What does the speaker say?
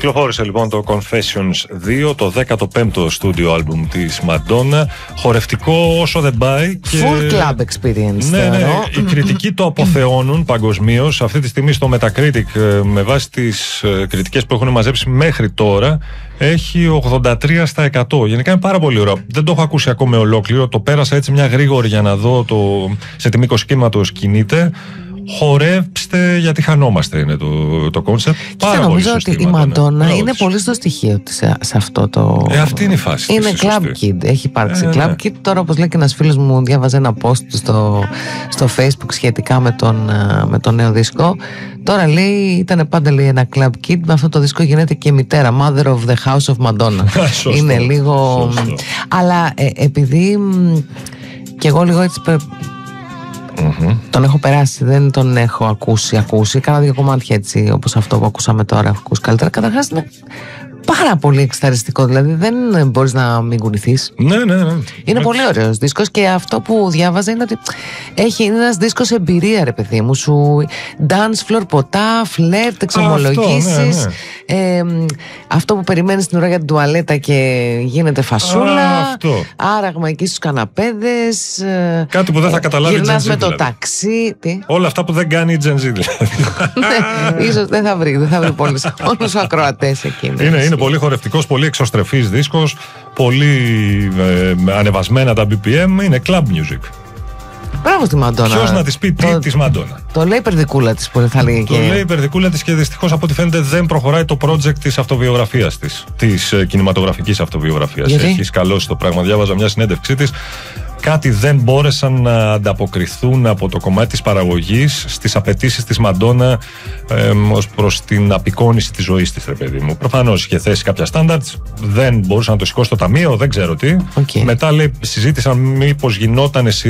Κυκλοφόρησε λοιπόν το Confessions 2, το 15ο στούντιο άλμπουμ της Μαντόνα. Χορευτικό όσο δεν πάει. Και... full club experience. Ναι, οι κριτικοί το αποθεώνουν παγκοσμίως. Αυτή τη στιγμή στο Metacritic, με βάση τις κριτικές που έχουν μαζέψει μέχρι τώρα, έχει 83%. Γενικά είναι πάρα πολύ ωραίο. Δεν το έχω ακούσει ακόμα ολόκληρο. Το πέρασα έτσι μια γρήγορη για να δω σε τι μήκος κύματος κινείται. Χορέψτε γιατί χανόμαστε είναι το κόνσεπτ. Και νομίζω ότι η Μαντόνα είναι πολύ στο στοιχείο της σε αυτό το... αυτή είναι η φάση. Είναι club kid, έχει υπάρξει club kid. Τώρα, όπως λέει και ένας φίλος μου, διάβαζε ένα post στο Facebook σχετικά με τον νέο δίσκο. Τώρα λέει, ήταν πάντα λέει ένα club kid, με αυτό το δίσκο γίνεται και μητέρα, mother of the house of Madonna. Είναι λίγο... Αλλά επειδή και εγώ λίγο έτσι... τον έχω περάσει, δεν τον έχω ακούσει. Κάνα δύο κομμάτια έτσι, όπως αυτό που ακούσαμε τώρα, ακούς καλύτερα. Καταρχάς είναι πάρα πολύ εξταριστικό, δηλαδή δεν μπορείς να μην κουνηθείς. Ναι. Είναι πολύ ωραίος δίσκος και αυτό που διάβαζα είναι ότι είναι ένας δίσκος εμπειρία, ρε παιδί μου. Σου dance floor, ποτά, φλερτ, εξομολογήσεις. Αυτό που περιμένεις την ώρα για την τουαλέτα και γίνεται φασούλα. Άραγμα εκεί στους καναπέδες. Κάτι που δεν θα καταλάβει η Gen Z. Γυρνάς με το δηλαδή. Ταξί. Όλα αυτά που δεν κάνει η Gen Z δηλαδή. Ναι, ίσως δεν θα βρει όλους τους ακροατές εκείνους. Είναι πολύ χορευτικός, πολύ εξωστρεφής δίσκος, πολύ ανεβασμένα τα BPM, είναι club music. Μπράβο στη Μαντόνα. Ποιος να της πει τι της Μαντόνα. Το λέει η περδικούλα της, που θα λέγει. Το λέει η περδικούλα της και δυστυχώς από ό,τι φαίνεται δεν προχωράει το project της αυτοβιογραφίας της κινηματογραφικής αυτοβιογραφίας. Γιατί? Έχει σκαλώσει το πράγμα. Διάβαζα μια συνέντευξή της. Κάτι δεν μπόρεσαν να ανταποκριθούν από το κομμάτι της παραγωγής στις απαιτήσεις της Μαντόνα ως προς την απεικόνιση της ζωής της, ρε παιδί μου. Προφανώς είχε θέσει κάποια standards, δεν μπορούσε να το σηκώσει στο ταμείο, δεν ξέρω τι. Μετά λέει, συζήτησαν μήπως γινόταν